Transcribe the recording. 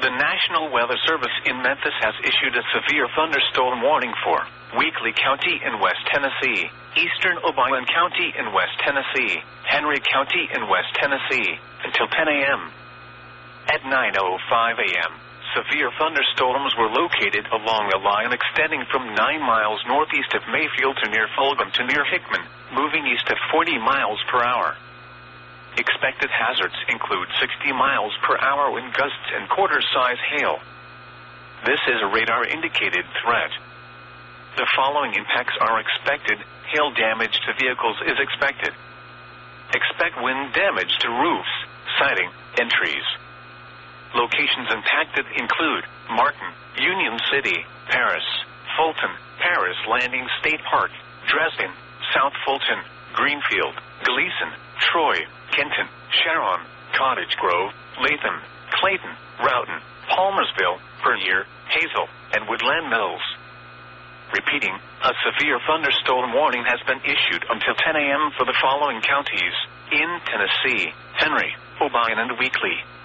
The National Weather Service in Memphis has issued a severe thunderstorm warning for Weakley County in West Tennessee, Eastern Obion County in West Tennessee, Henry County in West Tennessee, until 10 a.m. At 9:05 a.m., severe thunderstorms were located along a line extending from 9 miles northeast of Mayfield to near Fulgham to near Hickman, moving east at 40 miles per hour. Expected hazards include 60 miles per hour wind gusts and quarter-size hail. This is a radar-indicated threat. The following impacts are expected. Hail damage to vehicles is expected. Expect wind damage to roofs, siding, and trees. Locations impacted include Martin, Union City, Paris, Fulton, Paris Landing State Park, Dresden, South Fulton, Greenfield, Gleason, Troy, Kenton, Sharon, Cottage Grove, Latham, Clayton, Roughton, Palmersville, Bernier, Hazel, and Woodland Mills. Repeating, a severe thunderstorm warning has been issued until 10 a.m. for the following counties in Tennessee: Henry, Obion, and Weakley.